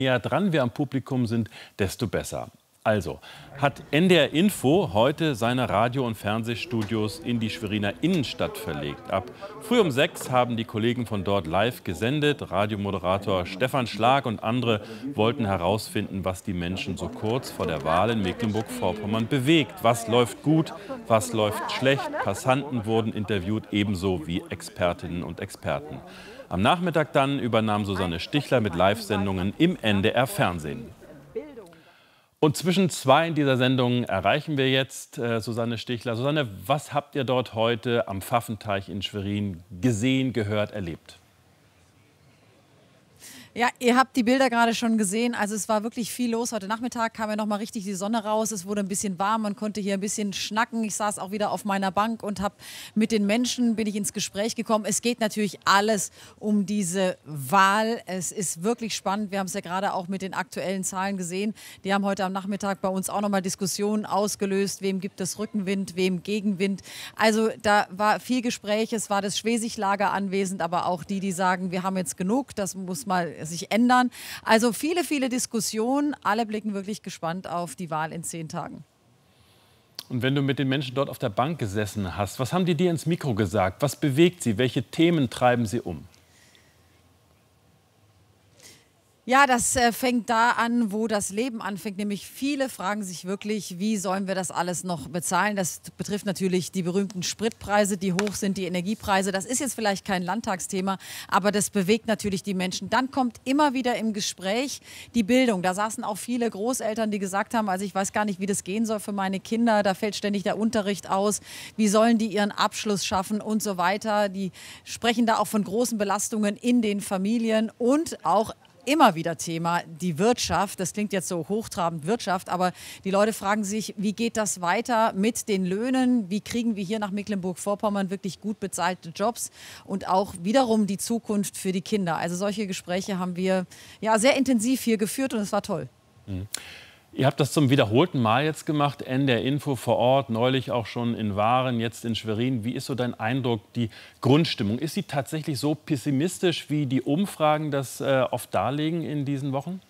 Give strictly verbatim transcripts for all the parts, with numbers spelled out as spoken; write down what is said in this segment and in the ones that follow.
näher dran wir am Publikum sind, desto besser. Also, hat N D R Info heute seine Radio- und Fernsehstudios in die Schweriner Innenstadt verlegt. Ab früh um sechs haben die Kollegen von dort live gesendet. Radiomoderator Stefan Schlag und andere wollten herausfinden, was die Menschen so kurz vor der Wahl in Mecklenburg-Vorpommern bewegt. Was läuft gut, was läuft schlecht. Passanten wurden interviewt, ebenso wie Expertinnen und Experten. Am Nachmittag dann übernahm Susanne Stichler mit Live-Sendungen im N D R-Fernsehen. Und zwischen zwei dieser Sendungen erreichen wir jetzt äh, Susanne Stichler. Susanne, was habt ihr dort heute am Pfaffenteich in Schwerin gesehen, gehört, erlebt? Ja, ihr habt die Bilder gerade schon gesehen. Also es war wirklich viel los. Heute Nachmittag kam ja noch mal richtig die Sonne raus. Es wurde ein bisschen warm. Man konnte hier ein bisschen schnacken. Ich saß auch wieder auf meiner Bank und habe mit den Menschen bin ich ins Gespräch gekommen. Es geht natürlich alles um diese Wahl. Es ist wirklich spannend. Wir haben es ja gerade auch mit den aktuellen Zahlen gesehen. Die haben heute am Nachmittag bei uns auch noch mal Diskussionen ausgelöst. Wem gibt es Rückenwind, wem Gegenwind? Also da war viel Gespräch. Es war das Schwesig-Lager anwesend, aber auch die, die sagen, wir haben jetzt genug. Das muss mal sich ändern. Also viele, viele Diskussionen. Alle blicken wirklich gespannt auf die Wahl in zehn Tagen. Und wenn du mit den Menschen dort auf der Bank gesessen hast, was haben die dir ins Mikro gesagt? Was bewegt sie? Welche Themen treiben sie um? Ja, das äh, fängt da an, wo das Leben anfängt. Nämlich viele fragen sich wirklich, wie sollen wir das alles noch bezahlen? Das betrifft natürlich die berühmten Spritpreise, die hoch sind, die Energiepreise. Das ist jetzt vielleicht kein Landtagsthema, aber das bewegt natürlich die Menschen. Dann kommt immer wieder im Gespräch die Bildung. Da saßen auch viele Großeltern, die gesagt haben, also ich weiß gar nicht, wie das gehen soll für meine Kinder. Da fällt ständig der Unterricht aus. Wie sollen die ihren Abschluss schaffen und so weiter? Die sprechen da auch von großen Belastungen in den Familien und auch immer wieder Thema, die Wirtschaft. Das klingt jetzt so hochtrabend, Wirtschaft, aber die Leute fragen sich, wie geht das weiter mit den Löhnen? Wie kriegen wir hier nach Mecklenburg-Vorpommern wirklich gut bezahlte Jobs? Und auch wiederum die Zukunft für die Kinder. Also solche Gespräche haben wir ja sehr intensiv hier geführt und es war toll. Mhm. Ihr habt das zum wiederholten Mal jetzt gemacht, N D R Info vor Ort, neulich auch schon in Waren, jetzt in Schwerin. Wie ist so dein Eindruck, die Grundstimmung? Ist sie tatsächlich so pessimistisch, wie die Umfragen das äh, oft darlegen in diesen Wochen?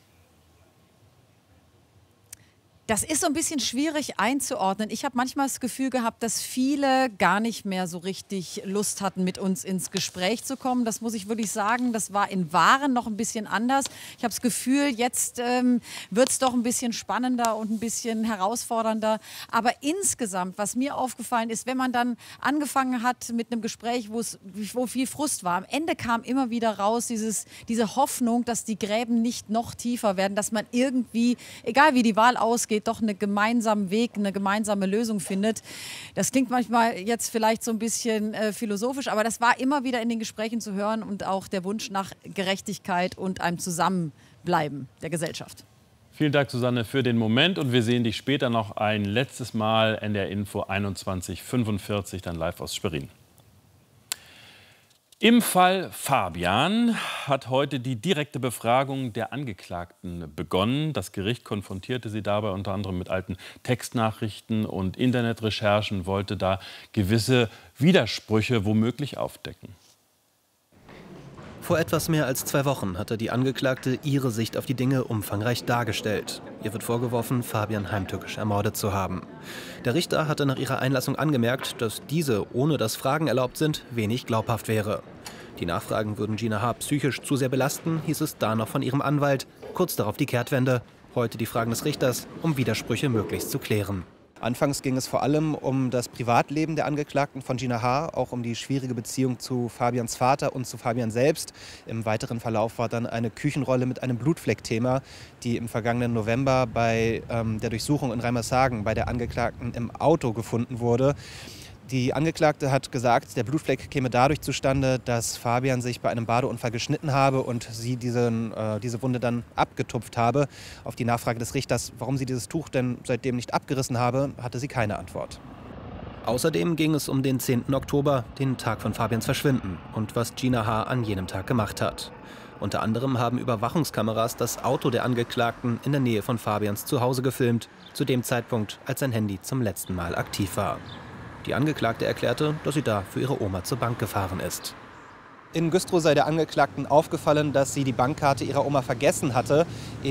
Das ist so ein bisschen schwierig einzuordnen. Ich habe manchmal das Gefühl gehabt, dass viele gar nicht mehr so richtig Lust hatten, mit uns ins Gespräch zu kommen. Das muss ich wirklich sagen. Das war in Waren noch ein bisschen anders. Ich habe das Gefühl, jetzt ähm, wird es doch ein bisschen spannender und ein bisschen herausfordernder. Aber insgesamt, was mir aufgefallen ist, wenn man dann angefangen hat mit einem Gespräch, wo viel Frust war, am Ende kam immer wieder raus dieses, diese Hoffnung, dass die Gräben nicht noch tiefer werden, dass man irgendwie, egal wie die Wahl ausgeht, doch einen gemeinsamen Weg, eine gemeinsame Lösung findet. Das klingt manchmal jetzt vielleicht so ein bisschen äh, philosophisch, aber das war immer wieder in den Gesprächen zu hören und auch der Wunsch nach Gerechtigkeit und einem Zusammenbleiben der Gesellschaft. Vielen Dank, Susanne, für den Moment und wir sehen dich später noch ein letztes Mal N D R Info einundzwanzig fünfundvierzig, dann live aus Schwerin. Im Fall Fabian hat heute die direkte Befragung der Angeklagten begonnen. Das Gericht konfrontierte sie dabei unter anderem mit alten Textnachrichten und Internetrecherchen, wollte da gewisse Widersprüche womöglich aufdecken. Vor etwas mehr als zwei Wochen hatte die Angeklagte ihre Sicht auf die Dinge umfangreich dargestellt. Ihr wird vorgeworfen, Fabian heimtückisch ermordet zu haben. Der Richter hatte nach ihrer Einlassung angemerkt, dass diese, ohne dass Fragen erlaubt sind, wenig glaubhaft wäre. Die Nachfragen würden Gina H. psychisch zu sehr belasten, hieß es da noch von ihrem Anwalt. Kurz darauf die Kehrtwende. Heute die Fragen des Richters, um Widersprüche möglichst zu klären. Anfangs ging es vor allem um das Privatleben der Angeklagten von Gina H., auch um die schwierige Beziehung zu Fabians Vater und zu Fabian selbst. Im weiteren Verlauf war dann eine Küchenrolle mit einem Blutfleck-Thema, die im vergangenen November bei ähm, der Durchsuchung in Reimershagen bei der Angeklagten im Auto gefunden wurde. Die Angeklagte hat gesagt, der Blutfleck käme dadurch zustande, dass Fabian sich bei einem Badeunfall geschnitten habe und sie diesen, äh, diese Wunde dann abgetupft habe. Auf die Nachfrage des Richters, warum sie dieses Tuch denn seitdem nicht abgerissen habe, hatte sie keine Antwort. Außerdem ging es um den zehnten Oktober, den Tag von Fabians Verschwinden und was Gina H. an jenem Tag gemacht hat. Unter anderem haben Überwachungskameras das Auto der Angeklagten in der Nähe von Fabians Zuhause gefilmt, zu dem Zeitpunkt, als sein Handy zum letzten Mal aktiv war. Die Angeklagte erklärte, dass sie da für ihre Oma zur Bank gefahren ist. In Güstrow sei der Angeklagten aufgefallen, dass sie die Bankkarte ihrer Oma vergessen hatte.